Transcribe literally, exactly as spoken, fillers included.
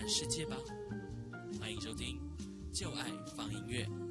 满世界吧。欢迎收听就爱放音乐。